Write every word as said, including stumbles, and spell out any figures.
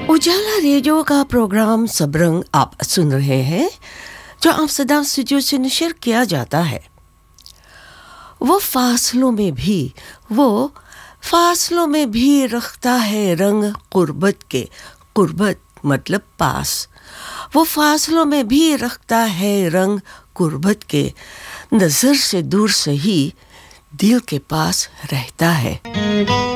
उजाला radio का programme Sabrang आप सुन रहे हैं, जो आमस्टरडम स्टूडियो से नशर किया जाता है। वो फासलों में भी वो फासलों में भी रखता है रंग कुर्बत के, कुर्बत मतलब पास। वो फासलों में भी रखता है रंग कुर्बत के, नज़र से दूर सही दिल के पास रहता है।